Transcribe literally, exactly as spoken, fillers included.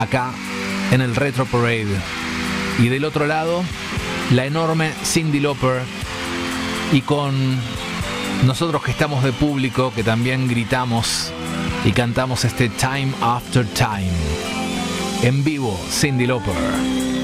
acá en el Retro Parade. Y del otro lado, la enorme Cyndi Lauper. Y con nosotros que estamos de público, que también gritamos y cantamos este Time After Time. En vivo, Cyndi Lauper.